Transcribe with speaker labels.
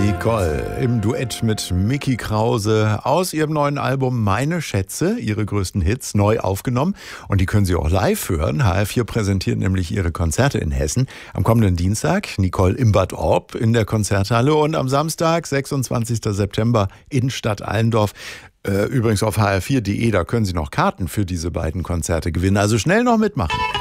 Speaker 1: Nicole im Duett mit Micky Krause aus ihrem neuen Album Meine Schätze, ihre größten Hits, neu aufgenommen. Und die können Sie auch live hören. HR4 präsentiert nämlich ihre Konzerte in Hessen. Am kommenden Dienstag Nicole im Bad Orb in der Konzerthalle und am Samstag, 26. September in Stadt Allendorf. Übrigens auf hr4.de, da können Sie noch Karten für diese beiden Konzerte gewinnen. Also schnell noch mitmachen.